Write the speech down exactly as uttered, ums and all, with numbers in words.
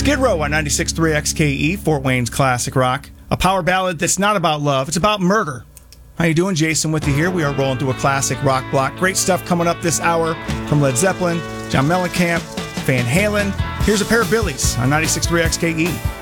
Skid Row on ninety-six point three X K E, Fort Wayne's classic rock. A power ballad that's not about love, it's about murder. How you doing? Jason with you here. We are rolling through a classic rock block. Great stuff coming up this hour from Led Zeppelin, John Mellencamp, Van Halen. Here's a pair of Billies on ninety-six point three X K E.